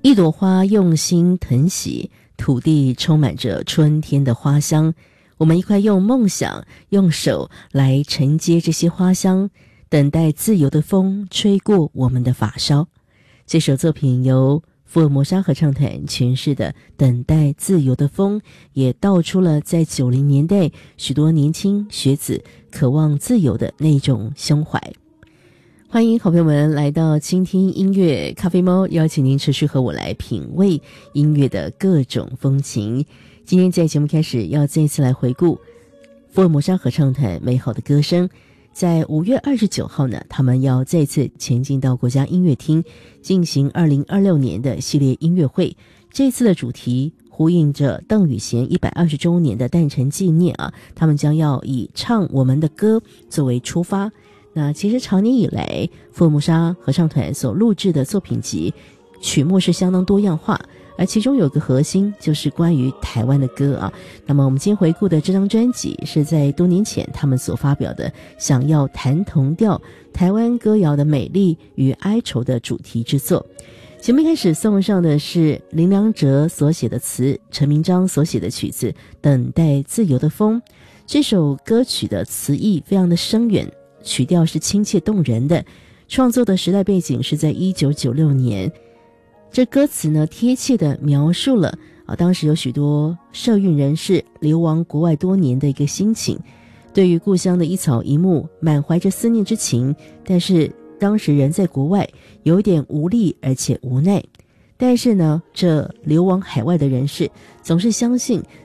一朵花用心疼惜，土地充满着春天的花香。我们一块用梦想，用手来承接这些花香，等待自由的风吹过我们的发梢。这首作品由福尔摩沙合唱团诠释的《等待自由的风》，也道出了在90年代许多年轻学子渴望自由的那种胸怀。欢迎好朋友们来到倾听音乐咖啡猫，邀请您持续和我来品味音乐的各种风情。今天在节目开始要再一次来回顾福尔摩沙合唱团美好的歌声。在5月29号呢，他们要再次前进到国家音乐厅进行2026年的系列音乐会。这次的主题呼应着邓雨贤120周年的诞辰纪念啊，他们将要以唱我们的歌作为出发。那其实长年以来，福尔摩沙合唱团所录制的作品集曲目是相当多样化，而其中有个核心就是关于台湾的歌啊。那么我们今天回顾的这张专辑是在多年前他们所发表的想要弹同调台湾歌谣的美丽与哀愁的主题之作。节目一开始送上的是林良哲所写的词，陈明章所写的曲子《等待自由的风》。这首歌曲的词意非常的深远，曲调是亲切动人的，创作的时代背景是在1996年。这歌词呢，贴切地描述了当时有许多社运人士流亡国外多年的一个心情，对于故乡的一草一木满怀着思念之情，但是当时人在国外有一点无力而且无奈。但是呢，这流亡海外的人士总是相信